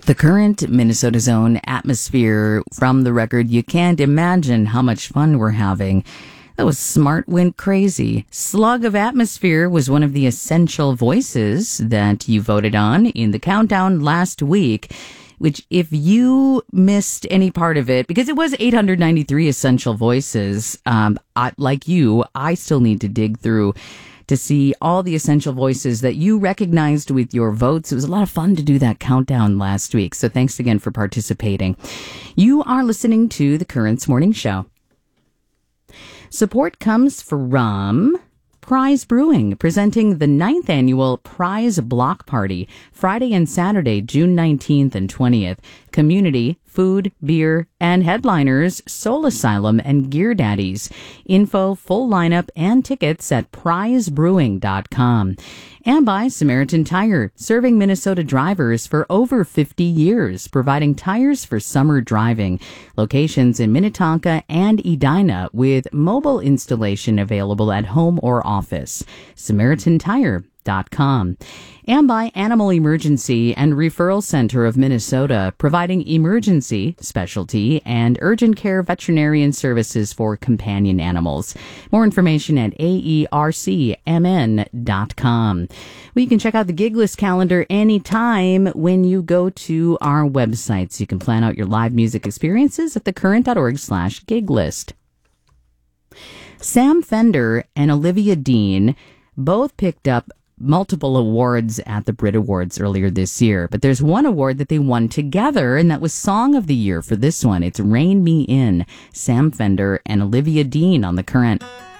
The current Minnesota's own atmosphere from the record, you can't imagine how much fun we're having. That was Smart Went Crazy. Slug of Atmosphere was one of the essential voices that you voted on in the countdown last week, which if you missed any part of it, because it was 893 essential voices, like you, I still need to dig through to see all the essential voices that you recognized with your votes. It was a lot of fun to do that countdown last week. So thanks again for participating. You are listening to the Currents Morning Show. Support comes from Prize Brewing, presenting the 9th annual Prize Block Party, Friday and Saturday, June 19th and 20th. Community, food, beer, and headliners, Soul Asylum and Gear Daddies. Info, full lineup, and tickets at prizebrewing.com. And by Samaritan Tire, serving Minnesota drivers for over 50 years, providing tires for summer driving. Locations in Minnetonka and Edina with mobile installation available at home or office. SamaritanTire.com. And by Animal Emergency and Referral Center of Minnesota, providing emergency, specialty, and urgent care veterinarian services for companion animals. More information at aercmn.com. Well, you can check out the gig list calendar anytime when you go to our website, so you can plan out your live music experiences at thecurrent.org/gig list. Sam Fender and Olivia Dean both picked up multiple awards at the Brit Awards earlier this year, but there's one award that they won together, and that was Song of the Year for this one. It's Rein Me In, Sam Fender and Olivia Dean on The Current.